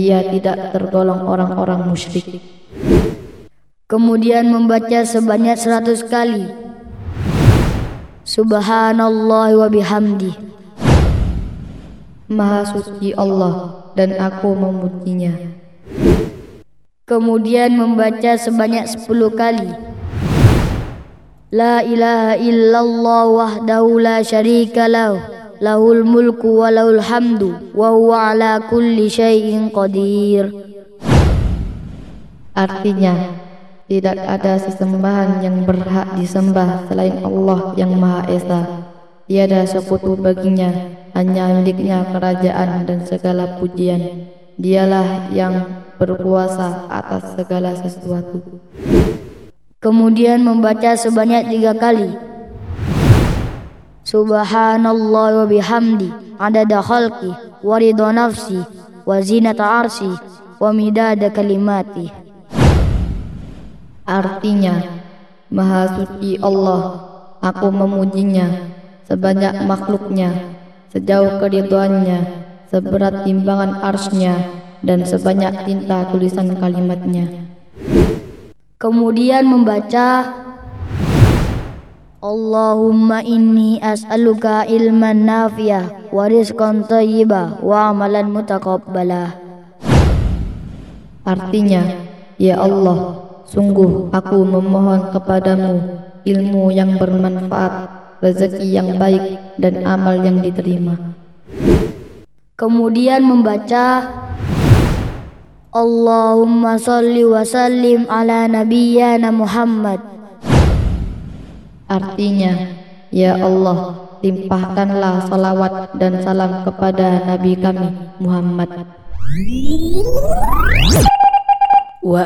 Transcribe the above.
ia tidak tergolong orang-orang musyrik. Kemudian membaca sebanyak 100 kali Subhanallah wa bihamdi. Maha suci Allah dan aku memujinya. Kemudian membaca sebanyak 10 kali La ilaha illallah wahdahu la syarika lahu lahul mulku wa lahul hamdu wa huwa ala kulli syai'in qadir. Artinya, tidak ada sesembahan yang berhak disembah selain Allah yang Maha Esa. Tiada sekutu baginya, hanya miliknya kerajaan dan segala pujian. Dialah yang berkuasa atas segala sesuatu. Kemudian membaca sebanyak 3 kali Subhanallah wa bihamdi adada khalqi wa ridha nafsi wa zinata arsi wa midada kalimati. Artinya, Maha suci Allah, aku memujinya sebanyak makhluknya, sejauh keridhoannya, seberat timbangan arsy-Nya, dan sebanyak tinta tulisan kalimatnya. Kemudian membaca Allahumma inni as'aluka ilman nafi'ah wa rizqan thayyiba wa amalan mutaqabbala. Artinya, ya Allah, sungguh aku memohon kepadamu ilmu yang bermanfaat, rezeki yang baik, dan amal yang diterima. Kemudian membaca Allahumma salli wa sallim ala nabiyyana Muhammad. Artinya, ya Allah, limpahkanlah salawat dan salam kepada Nabi kami Muhammad.